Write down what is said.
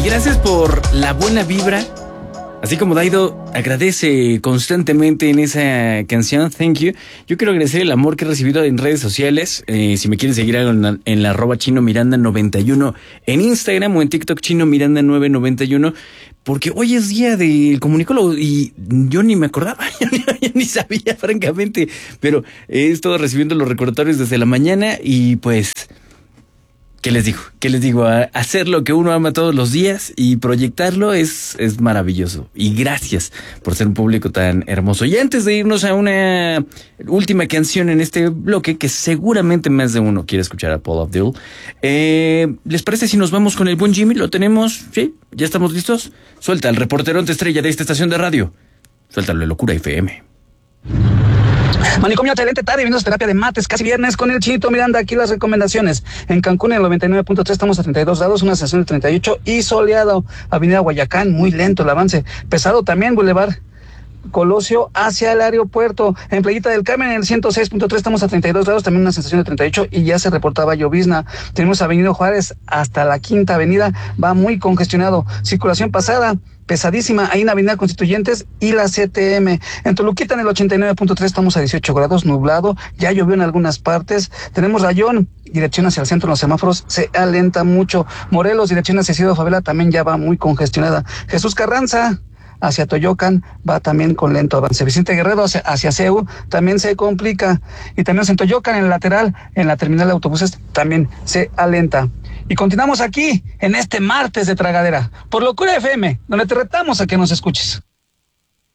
gracias por la buena vibra. Así como Daido agradece constantemente en esa canción, thank you. Yo quiero agradecer el amor que he recibido en redes sociales. Si me quieren seguir en la @chinomiranda91 en Instagram o en TikTok chinomiranda991, porque hoy es día del comunicólogo y yo ni me acordaba, yo ni sabía francamente, pero he estado recibiendo los recordatorios desde la mañana y pues... ¿Qué les digo? Hacer lo que uno ama todos los días y proyectarlo es maravilloso. Y gracias por ser un público tan hermoso. Y antes de irnos a una última canción en este bloque, que seguramente más de uno quiere escuchar a Paula Abdul, ¿les parece si nos vamos con el buen Jimmy? ¿Lo tenemos? ¿Sí? ¿Ya estamos listos? Suelta el reporteronte estrella de esta estación de radio. Suéltalo de Locura FM. Manicomio, excelente tarde, bienvenidos a terapia de mates, casi viernes con el Chinito Miranda. Aquí las recomendaciones. En Cancún, en el 99.3, estamos a 32 grados, una sensación de 38 y soleado. Avenida Guayacán, muy lento el avance. Pesado también, Boulevard Colosio hacia el aeropuerto. En Playita del Carmen, en el 106.3, estamos a 32 grados, también una sensación de 38 y ya se reportaba llovizna. Tenemos Avenida Juárez hasta la Quinta Avenida, va muy congestionado. Circulación pasada pesadísima ahí en Avenida Constituyentes y la CTM. En Toluquita, en el 89.3, estamos a 18 grados, nublado, ya llovió en algunas partes. Tenemos Rayón, dirección hacia el centro, los semáforos se alenta mucho. Morelos, dirección hacia Ciudad Favela, también ya va muy congestionada. Jesús Carranza, hacia Toyocan, va también con lento avance. Vicente Guerrero hacia CEU también se complica. Y también en Toyocan, en el lateral, en la terminal de autobuses, también se alenta. Y continuamos aquí, en este martes de tragadera, por Locura FM, donde te retamos a que nos escuches.